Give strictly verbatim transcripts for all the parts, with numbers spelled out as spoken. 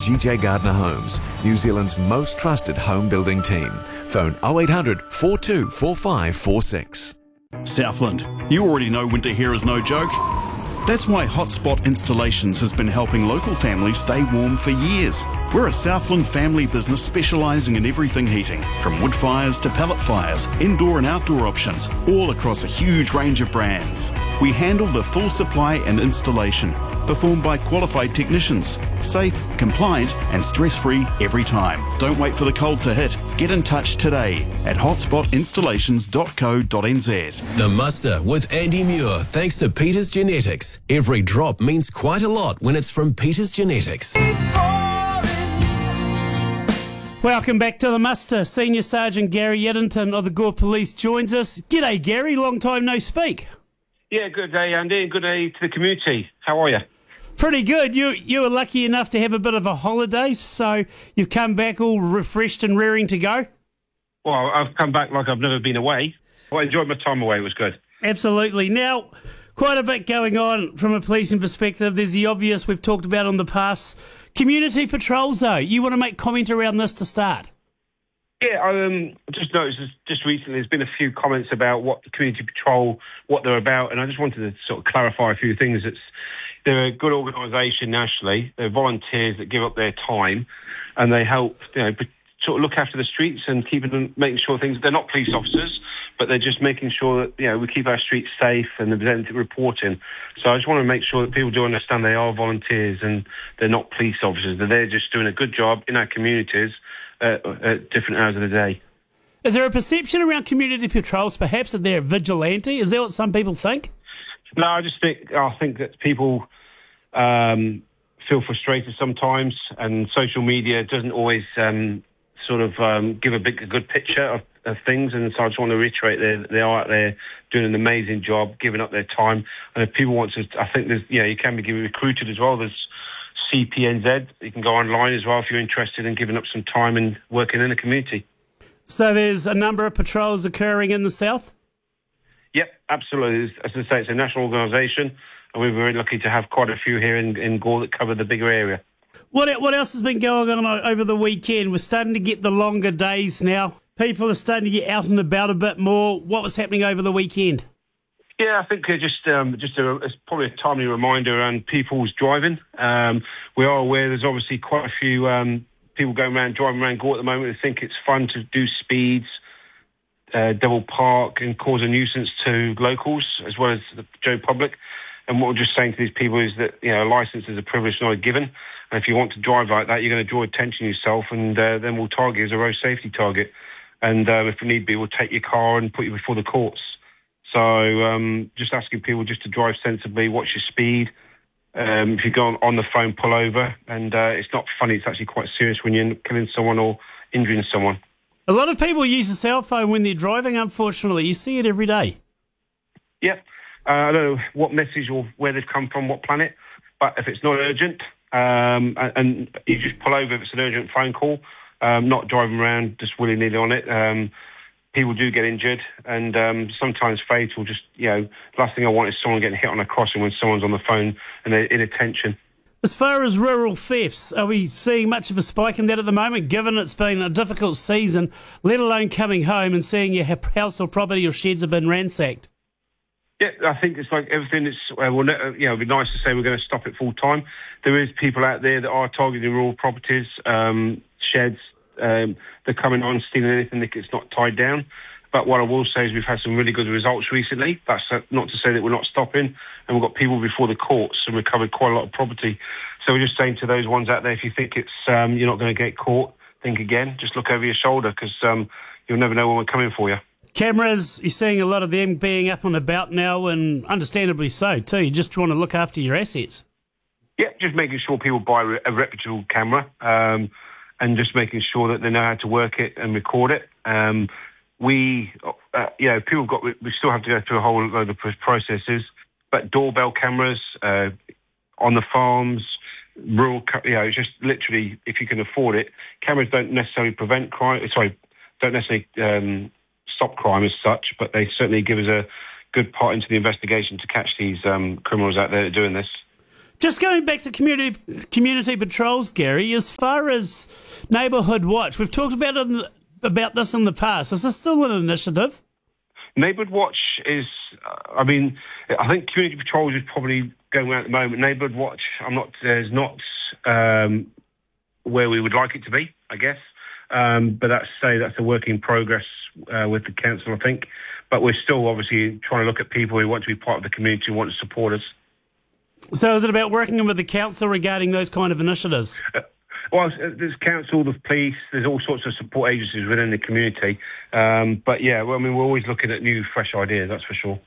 G J Gardner Homes, New Zealand's most trusted home building team. Phone oh eight hundred, four two four five four six. Southland, you already know winter here is no joke. That's why Hotspot Installations has been helping local families stay warm for years. We're a Southland family business specialising in everything heating, from wood fires to pellet fires, indoor and outdoor options, all across a huge range of brands. We handle the full supply and installation, performed by qualified technicians. Safe, compliant and stress-free every time. Don't wait for the cold to hit. Get in touch today at hotspot installations dot co dot n z. The Muster with Andy Muir, thanks to Peters Genetics. Every drop means quite a lot when it's from Peters Genetics. Welcome back to the Muster. Senior Sergeant Gary Eddington of the Gore Police joins us. G'day, Gary. Long time no speak. Yeah, good day, Andy. Good day to the community. How are you? Pretty good. You you were lucky enough to have a bit of a holiday, so you've come back all refreshed and rearing to go? Well, I've come back like I've never been away. Well, I enjoyed my time away. It was good. Absolutely. Now, quite a bit going on from a policing perspective. There's the obvious we've talked about on the past. Community patrols, though. You want to make comment around this to start? Yeah, I um, just noticed just recently there's been a few comments about what the community patrol, what they're about, and I just wanted to sort of clarify a few things. It's They're a good organisation nationally. They're volunteers that give up their time, and they help, you know, sort of look after the streets and keeping them, making sure things. They're not police officers, but they're just making sure that, you know, we keep our streets safe and they're presenting reporting. So I just want to make sure that people do understand they are volunteers and they're not police officers. That they're just doing a good job in our communities uh, at different hours of the day. Is there a perception around community patrols, perhaps, that they're vigilante? Is that what some people think? No, I just think I think that people um, feel frustrated sometimes, and social media doesn't always um, sort of um, give a big, a good picture of, of things. And so I just want to reiterate they they are out there doing an amazing job, giving up their time. And if people want to, I think there's you know you can be recruited as well. There's C P N Z. You can go online as well if you're interested in giving up some time and working in the community. So there's a number of patrols occurring in the south? Yep, absolutely. As I say, it's a national organisation, and we're very lucky to have quite a few here in, in Gore that cover the bigger area. What what else has been going on over the weekend? We're starting to get the longer days now. People are starting to get out and about a bit more. What was happening over the weekend? Yeah, I think uh, just um, just a, it's probably a timely reminder around people's driving. Um, we are aware there's obviously quite a few um, people going around driving around Gore at the moment who think it's fun to do speeds, uh, double park and cause a nuisance to locals as well as the Joe public. And what we're just saying to these people is that, you know, a licence is a privilege not a given. And if you want to drive like that, you're going to draw attention to yourself, and uh, then we'll target you as a road safety target. And uh, if need be, we'll take your car and put you before the courts. So um, just asking people just to drive sensibly, watch your speed. Um, if you go on, on the phone, pull over. And uh, it's not funny, it's actually quite serious when you're killing someone or injuring someone. A lot of people use a cell phone when they're driving, unfortunately. You see it every day. Yep. Uh, I don't know what message or where they've come from, what planet. But if it's not urgent, um, and, and you just pull over if it's an urgent phone call, um, not driving around just willy-nilly on it. Um, people do get injured, and um, sometimes fatal. Just, you know, last thing I want is someone getting hit on a crossing when someone's on the phone and they're in attention. As far as rural thefts, are we seeing much of a spike in that at the moment, given it's been a difficult season, let alone coming home and seeing your house or property or sheds have been ransacked? Yeah, I think it's like everything is, uh, well, you know, it'd be nice to say we're going to stop it full time. There is people out there that are targeting rural properties, um, sheds. Um, they're coming on, stealing anything that it's not tied down. But what I will say is we've had some really good results recently. That's not to say that we're not stopping. And we've got people before the courts and recovered quite a lot of property. So we're just saying to those ones out there, if you think it's um, you're not going to get caught, think again. Just look over your shoulder, because um, you'll never know when we're coming for you. Cameras, you're seeing a lot of them being up and about now, and understandably so too. You just want to look after your assets. Yeah, just making sure people buy a reputable camera, um, and just making sure that they know how to work it and record it. Um, we, uh, you know, people have got, we still have to go through a whole load of processes, but doorbell cameras uh, on the farms, rural, you know, it's just literally, if you can afford it, cameras don't necessarily prevent crime, sorry, don't necessarily um, stop crime as such, but they certainly give us a good part into the investigation to catch these um, criminals out there doing this. Just going back to community community patrols, Gary, as far as Neighbourhood Watch, we've talked about it in, about this in the past. Is this still an initiative? Neighbourhood Watch is, uh, I mean, I think community patrols is probably going around at the moment. Neighbourhood Watch, I'm not, is not um, where we would like it to be, I guess. Um, but that's say that's a work in progress uh, with the council, I think. But we're still obviously trying to look at people who want to be part of the community, who want to support us. So is it about working with the council regarding those kind of initiatives? Uh, well, there's council, the police, there's all sorts of support agencies within the community. Um, but yeah, well, I mean, we're always looking at new, fresh ideas, that's for sure.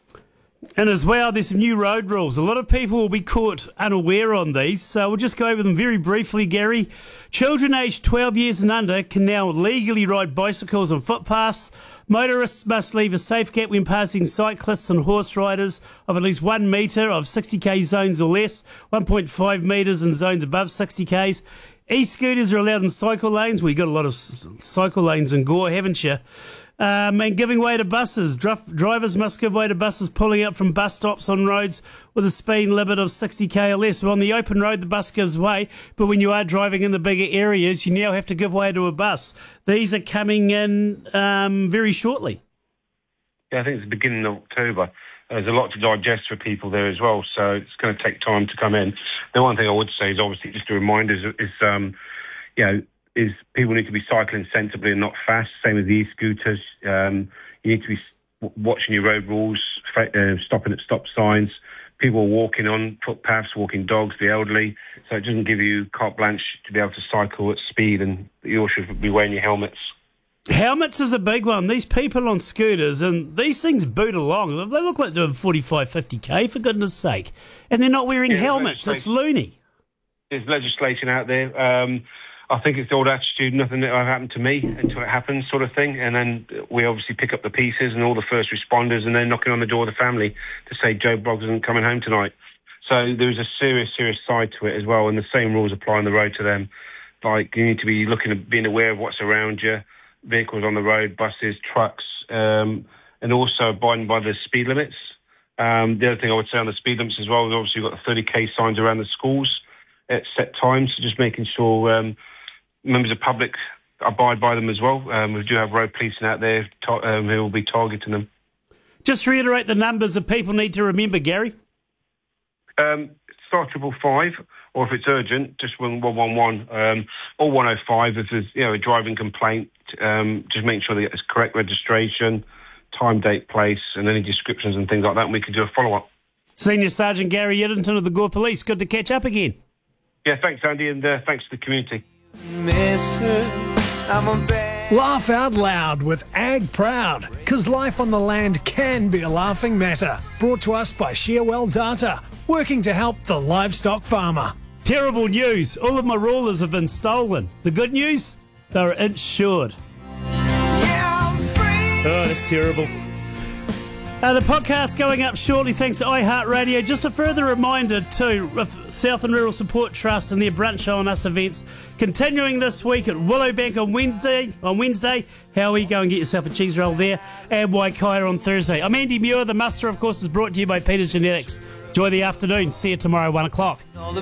And as well, there's some new road rules. A lot of people will be caught unaware on these, so we'll just go over them very briefly, Gary. Children aged twelve years and under can now legally ride bicycles on footpaths. Motorists must leave a safe gap when passing cyclists and horse riders of at least one metre of sixty k zones or less, one point five metres in zones above sixty k's. E-scooters are allowed in cycle lanes. Well, you've got a lot of cycle lanes in Gore, haven't you? Um, and giving way to buses. Dr- drivers must give way to buses pulling up from bus stops on roads with a speed limit of sixty k or less. So on the open road, the bus gives way, but when you are driving in the bigger areas, you now have to give way to a bus. These are coming in um, very shortly. Yeah, I think it's the beginning of October. There's a lot to digest for people there as well, so it's going to take time to come in. The one thing I would say is obviously just a reminder is, is um, you know, is people need to be cycling sensibly and not fast, same with the e-scooters. Um, you need to be watching your road rules, uh, stopping at stop signs. People are walking on footpaths, walking dogs, the elderly, so it doesn't give you carte blanche to be able to cycle at speed, and you all should be wearing your helmets. Helmets is a big one. These people on scooters, and these things boot along. They look like doing forty-five, fifty k, for goodness sake. And they're not wearing yeah, helmets. It's loony. There's legislation out there. Um, I think it's the old attitude, nothing that will happen to me until it happens sort of thing. And then we obviously pick up the pieces and all the first responders and then knocking on the door of the family to say Joe Bloggs isn't coming home tonight. So there's a serious, serious side to it as well. And the same rules apply on the road to them. Like, you need to be looking at being aware of what's around you, vehicles on the road, buses, trucks, um, and also abiding by the speed limits. Um, the other thing I would say on the speed limits as well is obviously you've got the thirty k signs around the schools at set times, so just making sure um, members of the public abide by them as well. Um, we do have road policing out there ta- um, who will be targeting them. Just reiterate the numbers that people need to remember, Gary. Um, star triple five, or if it's urgent, just one one one one, um, or one oh five if there's you know a driving complaint. Um, just making sure that it's correct registration, time, date, place, and any descriptions and things like that, and we can do a follow up. Senior Sergeant Gary Eddington of the Gore Police. Good to catch up again. Yeah, thanks, Andy, and uh, thanks to the community. Laugh out loud with Ag Proud, because life on the land can be a laughing matter. Brought to us by Shearwell Data, working to help the livestock farmer. Terrible news. All of my rulers have been stolen. The good news? They're insured. Oh, that's terrible. Uh, the podcast going up shortly thanks to iHeartRadio. Just a further reminder too of Southland Rural Support Trust and their Brunch on Us events continuing this week at Willowbank on Wednesday. On Wednesday, Howie, go and get yourself a cheese roll there, and Waikaia on Thursday. I'm Andy Muir. The muster, of course, is brought to you by Peters Genetics. Enjoy the afternoon. See you tomorrow, one o'clock.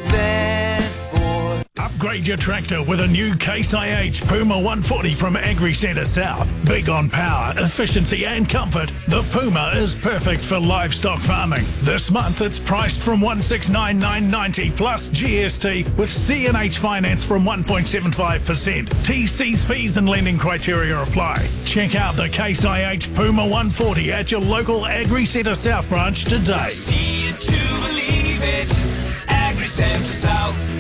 Upgrade your tractor with a new Case I H Puma one forty from Agri Centre South. Big on power, efficiency and comfort, the Puma is perfect for livestock farming. This month it's priced from one six nine nine ninety plus G S T with C and H finance from one point seven five percent. T Cs, fees and lending criteria apply. Check out the Case I H Puma one forty at your local Agri Centre South branch today. See it to believe it. Agri Centre South.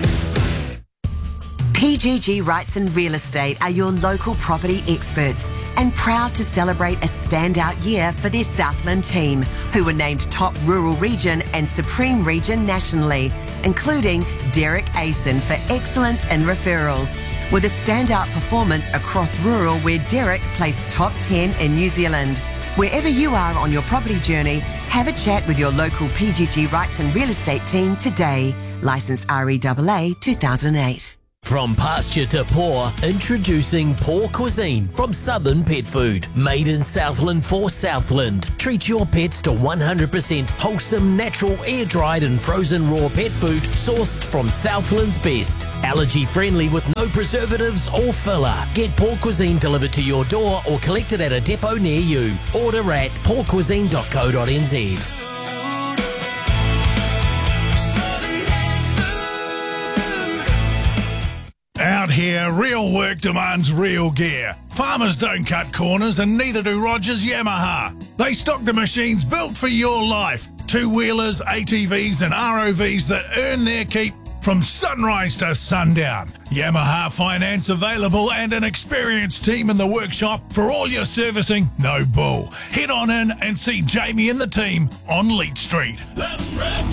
P G G Rights and Real Estate are your local property experts and proud to celebrate a standout year for their Southland team, who were named Top Rural Region and Supreme Region nationally, including Derek Asen for excellence in referrals, with a standout performance across rural where Derek placed top ten in New Zealand. Wherever you are on your property journey, have a chat with your local P G G Rights and Real Estate team today. Licensed R E A A two thousand eight. From pasture to paw, introducing Paw Cuisine from Southern Pet Food. Made in Southland for Southland. Treat your pets to one hundred percent wholesome, natural, air-dried and frozen raw pet food sourced from Southland's best. Allergy-friendly with no preservatives or filler. Get Paw Cuisine delivered to your door or collected at a depot near you. Order at paw cuisine dot co dot n z. Out here, real work demands real gear. Farmers don't cut corners and neither do Rogers Yamaha. They stock the machines built for your life. Two-wheelers, A T Vs and R O Vs that earn their keep from sunrise to sundown. Yamaha finance available and an experienced team in the workshop for all your servicing. No bull. Head on in and see Jamie and the team on Leach Street.